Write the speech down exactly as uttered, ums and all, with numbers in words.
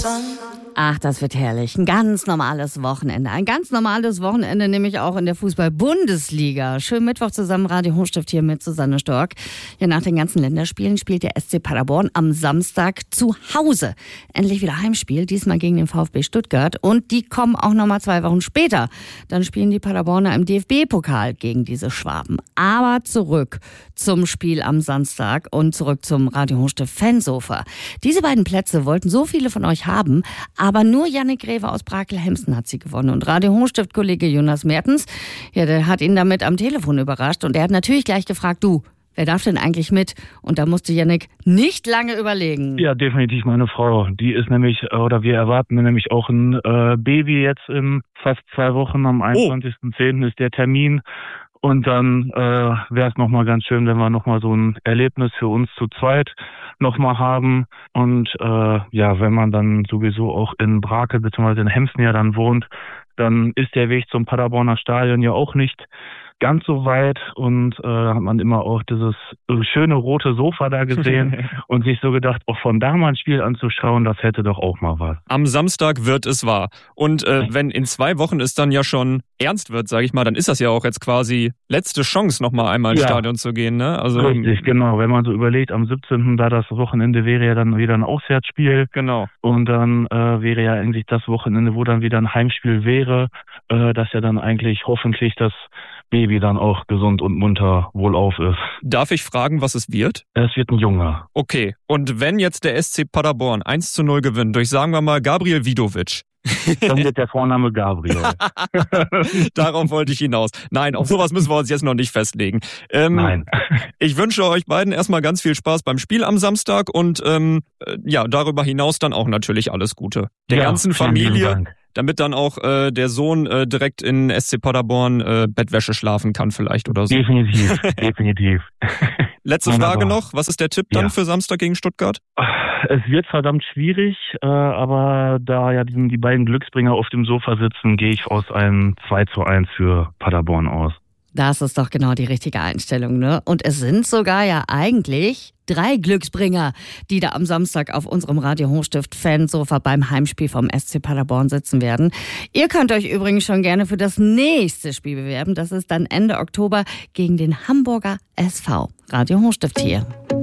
Ach, das wird herrlich. Ein ganz normales Wochenende. Ein ganz normales Wochenende, nämlich auch in der Fußball-Bundesliga. Schönen Mittwoch zusammen, Radio Hochstift hier mit Susanne Stork. Ja, nach den ganzen Länderspielen spielt der S C Paderborn am Samstag zu Hause. Endlich wieder Heimspiel, diesmal gegen den VfB Stuttgart. Und die kommen auch nochmal zwei Wochen später. Dann spielen die Paderborner im D F B-Pokal gegen diese Schwaben. Aber zurück zum Spiel am Samstag und zurück zum Radio Hochstift Fansofa. Diese beiden Plätze wollten so viele von euch haben, aber nur Jannik Greve aus Brakel-Hemsen hat sie gewonnen. Und Radio Hochstift-Kollege Jonas Mertens, ja, der hat ihn damit am Telefon überrascht. Und er hat natürlich gleich gefragt, du, wer darf denn eigentlich mit? Und da musste Jannik nicht lange überlegen. Ja, definitiv meine Frau. Die ist nämlich, oder wir erwarten nämlich auch ein äh, Baby jetzt in fast zwei Wochen. Am einundzwanzigsten zehnten ist der Termin. Und dann äh, wäre es nochmal ganz schön, wenn wir nochmal so ein Erlebnis für uns zu zweit nochmal haben. Und äh, ja, wenn man dann sowieso auch in Brakel bzw. in Hemsen ja dann wohnt, dann ist der Weg zum Paderborner Stadion ja auch nicht ganz so weit. Und äh, hat man immer auch dieses schöne rote Sofa da gesehen und sich so gedacht, auch von da mal ein Spiel anzuschauen, das hätte doch auch mal was. Am Samstag wird es wahr. Und äh, wenn in zwei Wochen es dann ja schon ernst wird, sage ich mal, dann ist das ja auch jetzt quasi letzte Chance, nochmal einmal ins ja. Stadion zu gehen, ne? Also richtig, genau. Wenn man so überlegt, am siebzehnten da das Wochenende wäre ja dann wieder ein Auswärtsspiel. Genau. Und dann äh, wäre ja eigentlich das Wochenende, wo dann wieder ein Heimspiel wäre, äh, dass ja dann eigentlich hoffentlich das Baby dann auch gesund und munter wohlauf ist. Darf ich fragen, was es wird? Es wird ein Junge. Okay. Und wenn jetzt der S C Paderborn eins zu null gewinnt durch, sagen wir mal, Gabriel Vidovic, dann wird der Vorname Gabriel. Darauf wollte ich hinaus. Nein, auf sowas müssen wir uns jetzt noch nicht festlegen. Ähm, Nein. Ich wünsche euch beiden erstmal ganz viel Spaß beim Spiel am Samstag und ähm, ja, darüber hinaus dann auch natürlich alles Gute. Der ja, ganzen Familie, damit dann auch äh, der Sohn äh, direkt in S C Paderborn äh, Bettwäsche schlafen kann vielleicht oder so. Definitiv, definitiv. Letzte Frage noch, was ist der Tipp dann ja. für Samstag gegen Stuttgart? Es wird verdammt schwierig, äh, aber da ja die, die beiden Glücksbringer auf dem Sofa sitzen, gehe ich aus einem zwei zu eins für Paderborn aus. Das ist doch genau die richtige Einstellung, ne? Und es sind sogar ja eigentlich drei Glücksbringer, die da am Samstag auf unserem Radio Hochstift Fansofa beim Heimspiel vom S C Paderborn sitzen werden. Ihr könnt euch übrigens schon gerne für das nächste Spiel bewerben. Das ist dann Ende Oktober gegen den Hamburger S V. Radio Hochstift hier.